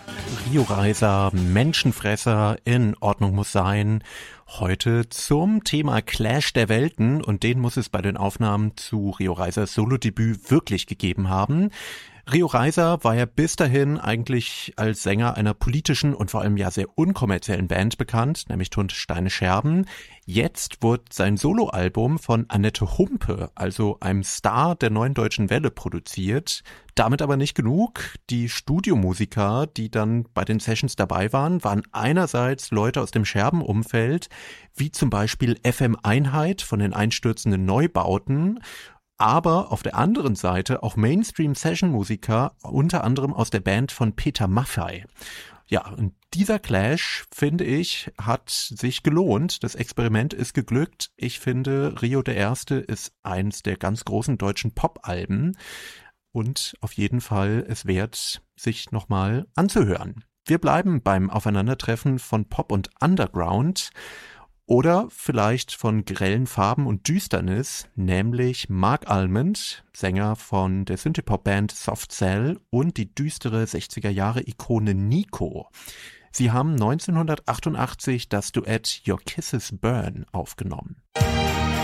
Rio Reiser, Menschenfresser, in Ordnung muss sein. Heute zum Thema Clash der Welten, und den muss es bei den Aufnahmen zu Rio Reisers Solodebüt wirklich gegeben haben. Rio Reiser war ja bis dahin eigentlich als Sänger einer politischen und vor allem ja sehr unkommerziellen Band bekannt, nämlich Tund Steine Scherben. Jetzt wurde sein Soloalbum von Annette Humpe, also einem Star der Neuen Deutschen Welle, produziert. Damit aber nicht genug. Die Studiomusiker, die dann bei den Sessions dabei waren, waren einerseits Leute aus dem Scherben-Umfeld, wie zum Beispiel FM Einheit von den einstürzenden Neubauten, aber auf der anderen Seite auch Mainstream-Session-Musiker, unter anderem aus der Band von Peter Maffay. Ja, und dieser Clash, finde ich, hat sich gelohnt. Das Experiment ist geglückt. Ich finde, Rio der Erste ist eins der ganz großen deutschen Pop-Alben und auf jeden Fall es wert, sich nochmal anzuhören. Wir bleiben beim Aufeinandertreffen von Pop und Underground. Oder vielleicht von grellen Farben und Düsternis, nämlich Mark Almond, Sänger von der Synthie-Pop-Band Soft Cell, und die düstere 60er-Jahre-Ikone Nico. Sie haben 1988 das Duett Your Kisses Burn aufgenommen.